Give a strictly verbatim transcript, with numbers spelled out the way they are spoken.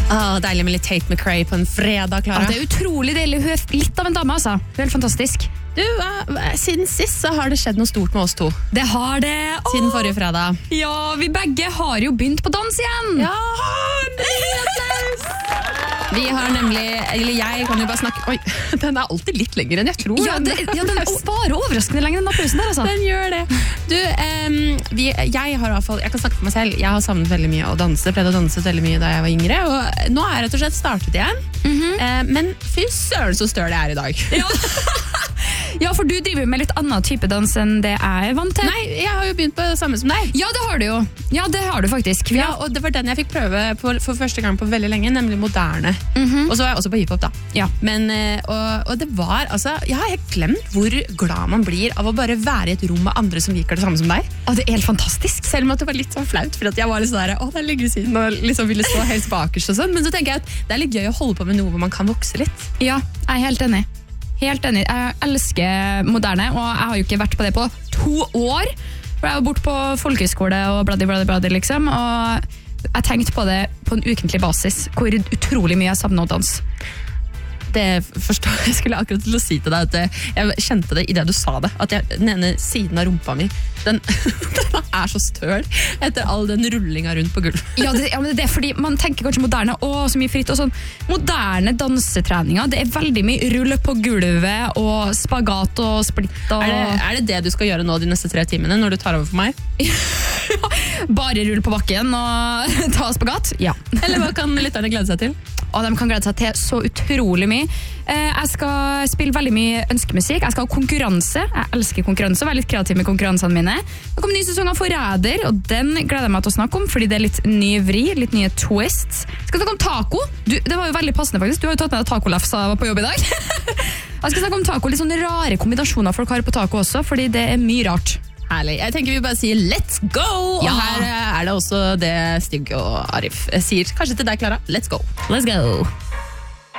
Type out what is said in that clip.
Åh, deilig med litt Tate McRae på en fredag, Clara. Ja, det er utrolig deilig. Hun er litt av en dame, altså. Hun er helt fantastisk. Du, uh, siden sist så har det skjedd noe stort med oss to. Det har det. Siden Åh! forrige fredag. Ja, vi begge har jo begynt på dans igjen. Ja, vi har nemlig, eller jeg kan jo bare snakke. Oi, den er alltid litt lenger enn jeg tror. Ja, det, ja den sparer overraskende lenge, den applausen der, altså. Den gjør det. Du, um, vi, jeg har i hvert fall, jeg kan snakke for meg selv, jeg har savnet veldig mye å danse, pleide å danse veldig mye da jeg var yngre, og nå er jeg rett og slett startet igjen. Mm-hmm. uh, men fy søren så støl det er i dag. Ja. Ja, for du driver med litt annen type dans enn det jeg er vant til. Nei, jeg har jo begynt på det samme som deg. Ja, det har du jo. Ja, det har du faktisk. Ja, og det var den jeg fikk prøve på, for første gang på veldig lenge, nemlig moderne. Mm-hmm. Og så var jeg også på hiphop da. Ja. Men, og, og det var, altså, jeg har helt glemt hvor glad man blir av å bare være i et rom med andre som liker det samme som deg. Ja, det er helt fantastisk. Selv om det var litt sånn flaut, for jeg var litt sånn der, å, det er lenge siden, og liksom ville stå helt bakerst og sånn. Men så tenker jeg at det er litt gøy å holde på med noe hvor man kan vokse litt. Ja, jeg er helt enig. Helt enig. Jeg elsker moderne, og jeg har jo ikke vært på det på to år. For jeg var borte på folkehøyskole og bladi, bladi, bladi, liksom. Og jeg tenkte på det på en ukentlig basis, hvor utrolig mye jeg savner å danse. Det forstår jeg. Jeg skulle akkurat til å si til deg at jeg kjente det i det du sa det. At jeg, den ene siden av rumpa mi, den, den er så støl etter all den rullinga rundt på gulvet. Ja, det, ja, men det er fordi man tenker kanskje moderne, å, så mye fritt og sånn. Moderne dansetreninger, det er veldig mye rull på gulvet og spagat og splitt. Og... Er, det, er det det du skal gjøre nå de neste tre timene når du tar over for meg? Bare rull på bakken og ta spagat? Ja. Eller hva kan lytterne glede seg til? Og de kan glede seg til så utrolig mye. Jeg skal spille veldig mye ønskemusikk. Jeg skal ha konkurranse. Jeg elsker konkurranse og være litt kreativ med konkurransene mine. Det kommer ny sesong av Forræder, og den gleder jeg meg til å snakke om, fordi det er litt ny vri, litt nye twists. Jeg skal snakke om taco. Du, det var jo veldig passende faktisk. Du har jo tatt med deg tacolafsa på jobb i dag. Jeg skal snakke om taco, litt sånne rare kombinasjoner folk har på taco også, fordi det er mye rart. Herlig. Jeg tenker vi bare sier let's go! Ja. Og her er det også det Stig og Arif sier. Kanskje til deg, Clara. Let's go! Let's go!